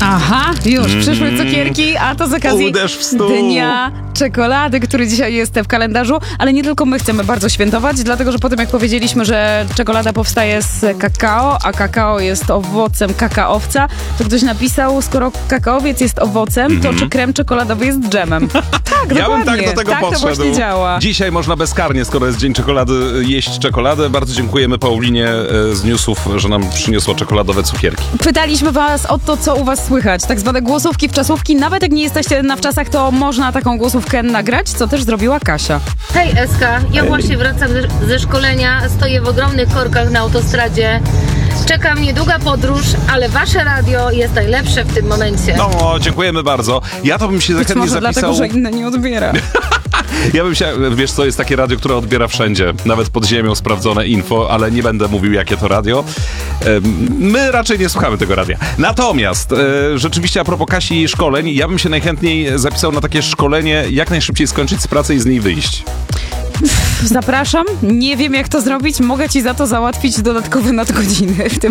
Aha, już przyszły cukierki, a to z okazji Uderz w stół. Dnia Czekolady, który dzisiaj jest w kalendarzu, ale nie tylko my chcemy bardzo świętować, dlatego że po tym jak powiedzieliśmy, że czekolada powstaje z kakao, a kakao jest owocem kakaowca, to ktoś napisał, skoro kakaowiec jest owocem, to czy krem czekoladowy jest dżemem? Tak, Ja bym dokładnie. tak do tego podszedł. To właśnie działa. Dzisiaj można bezkarnie, skoro jest Dzień Czekolady, jeść czekoladę. Bardzo dziękujemy Paulinie z newsów, że nam przyniosła czekoladowe cukierki. Pytaliśmy was o to, co u was słychać. Tak zwane głosówki wczasówki. Nawet jak nie jesteście na wczasach, to można taką głosówkę nagrać, co też zrobiła Kasia. Hej Eska, ja właśnie wracam ze szkolenia, stoję w ogromnych korkach na autostradzie. Czeka mnie długa podróż, ale wasze radio jest najlepsze w tym momencie. No, dziękujemy bardzo. Ja to bym się Być chętnie może zapisał. dlatego, że inne nie odbiera. Ja bym się, wiesz co, jest takie radio, które odbiera wszędzie, nawet pod ziemią sprawdzone info, ale nie będę mówił, jakie to radio. My raczej nie słuchamy tego radia. Natomiast, rzeczywiście a propos Kasi i jej szkoleń, ja bym się najchętniej zapisał na takie szkolenie, jak najszybciej skończyć z pracy i z niej wyjść. Zapraszam. Nie wiem, jak to zrobić. Mogę ci za to załatwić dodatkowe nadgodziny w tym